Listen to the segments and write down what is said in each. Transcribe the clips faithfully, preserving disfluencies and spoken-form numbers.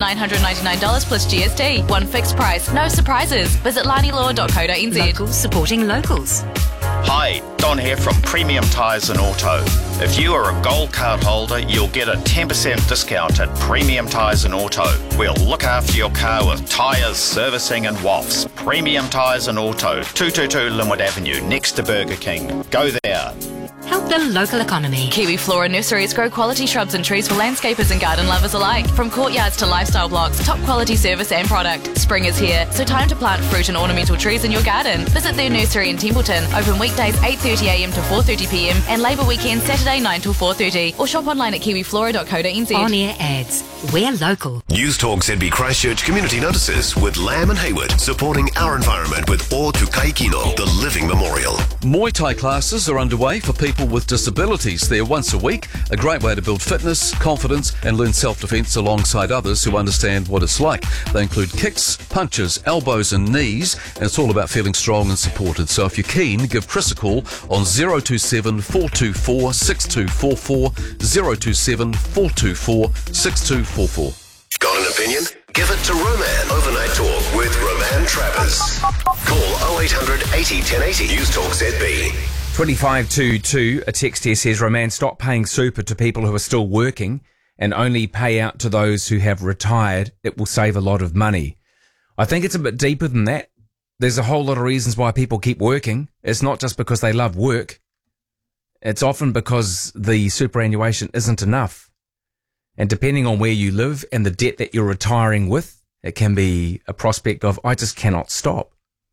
nine hundred ninety-nine dollars plus G S T. One fixed price, no surprises. Visit lani law dot co dot n z. Locals supporting locals. Hi, Don here from Premium Tyres and Auto. If you are a gold card holder, you'll get a ten percent discount at Premium Tyres and Auto. We'll look after your car with tyres, servicing and W A Fs. Premium Tyres and Auto, two twenty-two Linwood Avenue, next to Burger King. Go there. Help the local economy. Kiwi Flora Nurseries grow quality shrubs and trees for landscapers and garden lovers alike. From courtyards to lifestyle blocks, top quality service and product. Spring is here, so time to plant fruit and ornamental trees in your garden. Visit their nursery in Templeton. Open weekdays eight thirty a m to four thirty p m and Labour weekend Saturday nine till four thirty. Or shop online at kiwi flora dot co dot n z. On-air ads. We're local. News Talk Z B Christchurch Community Notices with Lamb and Hayward, supporting our environment with O Tukai Kino, the living memorial. Muay Thai classes are underway for people with disabilities. They're once a week, a great way to build fitness, confidence and learn self-defence alongside others who understand what it's like. They include kicks, punches, elbows and knees, and it's all about feeling strong and supported. So if you're keen, give Chris a call on zero two seven, four two four, six two four four, zero two seven, four two four, six two four four. Got an opinion? Give it to Roman. Overnight Talk with Roman Travers. Call oh eight hundred eighty ten eighty. News Talk Z B. twenty-five two two, a text here says, Roman, stop paying super to people who are still working and only pay out to those who have retired. It will save a lot of money. I think it's a bit deeper than that. There's a whole lot of reasons why people keep working. It's not just because they love work. It's often because the superannuation isn't enough. And depending on where you live and the debt that you're retiring with, it can be a prospect of, I just cannot stop.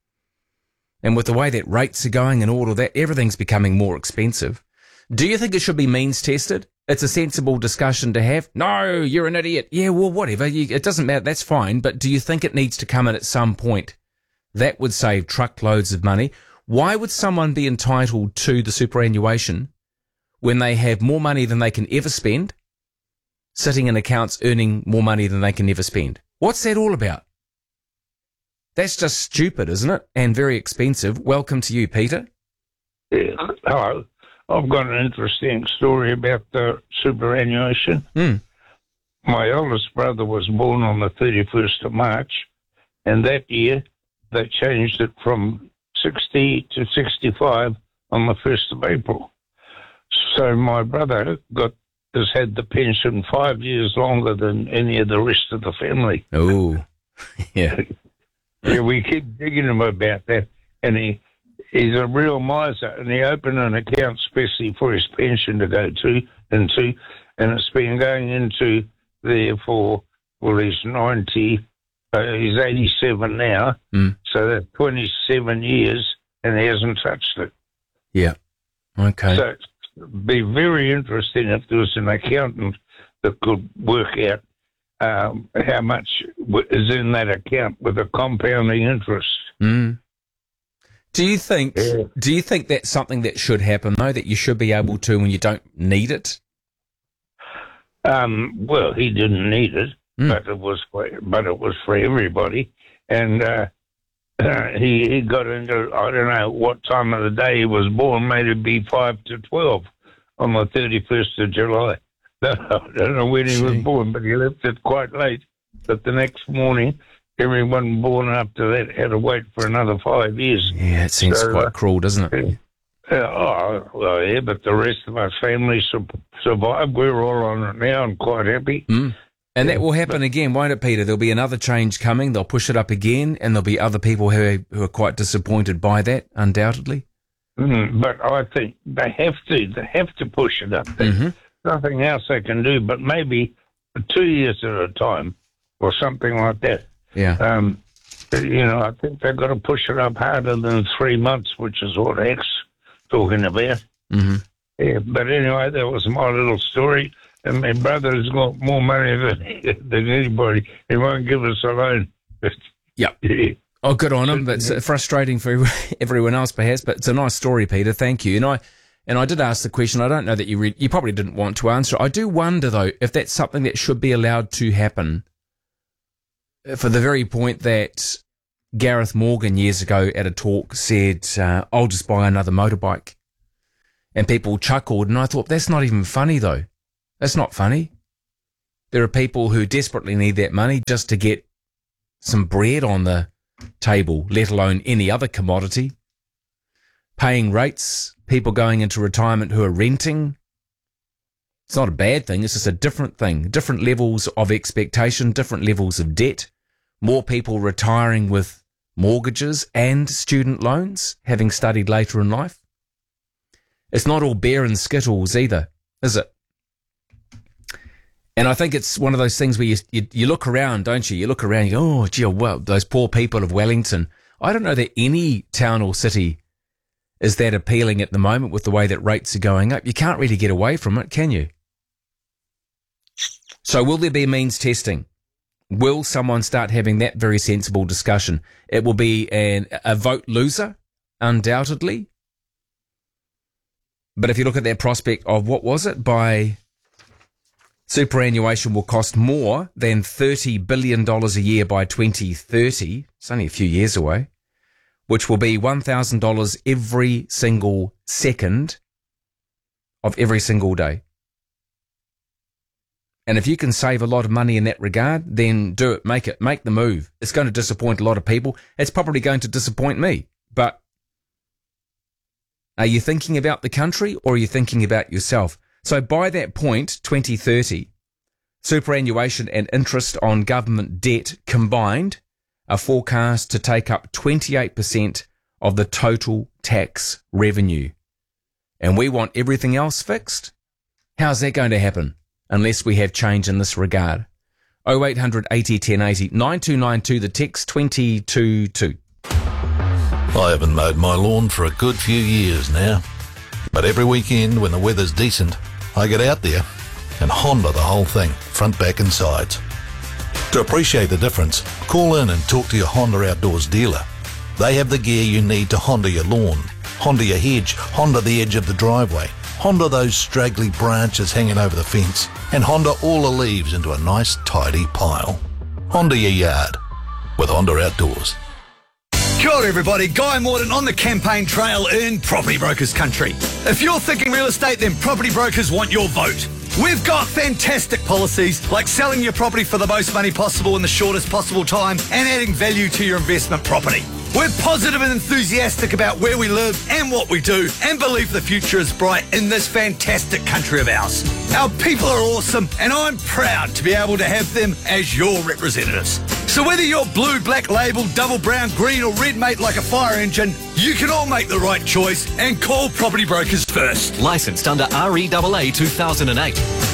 And with the way that rates are going and all of that, everything's becoming more expensive. Do you think it should be means tested? It's a sensible discussion to have. No, you're an idiot. Yeah, well, whatever. You, it doesn't matter. That's fine. But do you think it needs to come in at some point? That would save truckloads of money. Why would someone be entitled to the superannuation when they have more money than they can ever spend, sitting in accounts earning more money than they can ever spend? What's that all about? That's just stupid, isn't it? And very expensive. Welcome to you, Peter. Yeah, hello. I've got an interesting story about the superannuation. Mm. My eldest brother was born on the thirty-first of March, and that year they changed it from sixty to sixty-five on the first of April. So my brother got has had the pension five years longer than any of the rest of the family. Oh, yeah. Yeah, we keep digging him about that, and he he's a real miser, and he opened an account specially for his pension to go to into, and it's been going into there for, well, he's ninety, uh, he's eighty-seven now, mm. so that's twenty-seven years, and he hasn't touched it. Yeah, okay. So it'd be very interesting if there was an accountant that could work out um, how much is in that account with a compounding interest. Mm. Do you think? Yeah. Do you think that's something that should happen though? That you should be able to when you don't need it? Um, well, he didn't need it, mm. but it was for, but it was for everybody, and uh, uh, he he got into, I don't know what time of the day he was born. Maybe it'd be five to twelve on the thirty-first of July. I don't know when he was born, but he left it quite late. But the next morning, everyone born after that had to wait for another five years. Yeah, it seems so, quite uh, cruel, doesn't it? Uh, oh, well, yeah, but the rest of our family su- survived. We're all on it now and quite happy. Mm. And that will happen again, won't it, Peter? There'll be another change coming. They'll push it up again, and there'll be other people who are, who are quite disappointed by that, undoubtedly. Mm, but I think they have to. They have to push it up. There's mm-hmm. nothing else they can do, but maybe two years at a time or something like that. Yeah. Um, you know, I think they've got to push it up harder than three months, which is what X talking about. Mm-hmm. Yeah, but anyway, that was my little story. And my brother's got more money than, than anybody. He won't give us a loan. Yep. Yeah. Oh, good on him. But it's frustrating for everyone else, perhaps. But it's a nice story, Peter. Thank you. And I and I did ask the question. I don't know that you re- you probably didn't want to answer it. I do wonder, though, if that's something that should be allowed to happen. For the very point that Gareth Morgan years ago at a talk said, uh, I'll just buy another motorbike. And people chuckled. And I thought, that's not even funny, though. That's not funny. There are people who desperately need that money just to get some bread on the table, let alone any other commodity. Paying rates, people going into retirement who are renting. It's not a bad thing, it's just a different thing. Different levels of expectation, different levels of debt. More people retiring with mortgages and student loans, having studied later in life. It's not all beer and skittles either, is it? And I think it's one of those things where you, you, you look around, don't you? You look around, you go, oh, gee, well, those poor people of Wellington. I don't know that any town or city is that appealing at the moment with the way that rates are going up. You can't really get away from it, can you? So will there be means testing? Will someone start having that very sensible discussion? It will be an, a vote loser, undoubtedly. But if you look at that prospect of, what was it, by superannuation will cost more than thirty billion dollars a year by twenty thirty, it's only a few years away, which will be one thousand dollars every single second of every single day. And if you can save a lot of money in that regard, then do it, make it, make the move. It's going to disappoint a lot of people. It's probably going to disappoint me. But are you thinking about the country or are you thinking about yourself? So by that point, twenty thirty, superannuation and interest on government debt combined are forecast to take up twenty-eight percent of the total tax revenue. And we want everything else fixed? How's that going to happen? Unless we have change in this regard. oh eight hundred eighty ten eighty, nine two nine two, the text twenty twenty-two. I haven't mowed my lawn for a good few years now. But every weekend when the weather's decent, I get out there and Honda the whole thing, front, back and sides. To appreciate the difference, call in and talk to your Honda Outdoors dealer. They have the gear you need to Honda your lawn, Honda your hedge, Honda the edge of the driveway, Honda those straggly branches hanging over the fence, and Honda all the leaves into a nice tidy pile. Honda your yard with Honda Outdoors. Kia ora everybody, Guy Morton on the campaign trail in Property Brokers Country. If you're thinking real estate, then Property Brokers want your vote. We've got fantastic policies like selling your property for the most money possible in the shortest possible time and adding value to your investment property. We're positive and enthusiastic about where we live and what we do and believe the future is bright in this fantastic country of ours. Our people are awesome and I'm proud to be able to have them as your representatives. So whether you're blue, black label, double brown, green or red mate like a fire engine, you can all make the right choice and call Property Brokers first. Licensed under R E A A two thousand eight.